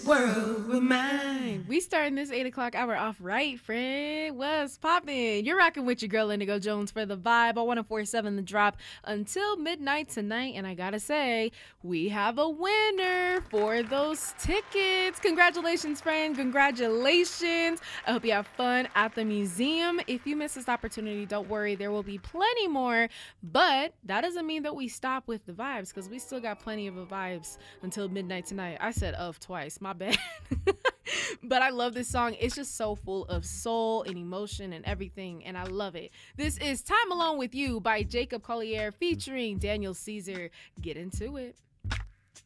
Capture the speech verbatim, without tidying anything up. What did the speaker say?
world with mine. We starting this eight o'clock hour off right, friend. What's poppin'? You're rocking with your girl Indigo Jones for the vibe on one oh four point seven The Drop until midnight tonight. And I gotta say, we have a winner for those tickets. Congratulations, friend. Congratulations. I hope you have fun at the museum. If you miss this opportunity, don't worry. There will be plenty more. But that doesn't mean that we stop with the vibes, because we still got plenty of vibes until midnight tonight. I said of twice. My bad. But I love this song. It's just so full of soul and emotion and everything, and I love it. This is Time Alone with You by Jacob Collier featuring Daniel Caesar. Get into it.